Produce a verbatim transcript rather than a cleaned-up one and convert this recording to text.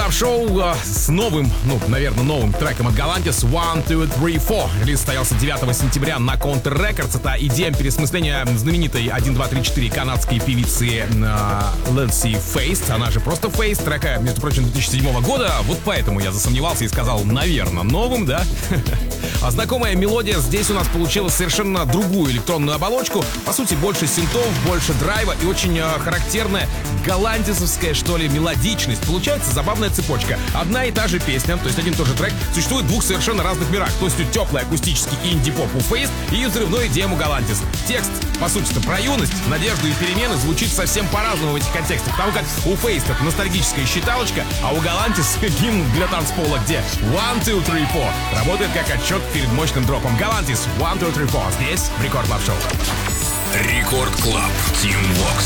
Клаб Шоу с новым, ну, наверное, новым треком от Galantis One, Two, Three, Four. Релиз состоялся девятого сентября на Counter Records. Это идея переосмысления знаменитой один, два, три, четыре канадской певицы Лэнси Фейст. Она же просто Фейст. Трека, между прочим, две тысячи седьмого года. Вот поэтому я засомневался и сказал, наверное, новым, да? А знакомая мелодия здесь у нас получила совершенно другую электронную оболочку. По сути, больше синтов, больше драйва и очень э, характерная галантисовская, что ли, мелодичность. Получается забавная цепочка. Одна и та же песня, то есть один и тот же трек, существует в двух совершенно разных мирах. То есть теплый акустический инди-поп у Фейст и взрывной демо Галантис. Текст, по сути-то, про юность, надежду и перемены звучит совсем по-разному в этих контекстах. Потому как у Фейст это ностальгическая считалочка, а у Галантис гимн для танцпола, где One, Two, Three, Four работает как отчет перед мощным дропом. Галантис One, Two, Three, Four здесь в Рекорд Клаб Шоу. Рекорд Клаб. Team Vox.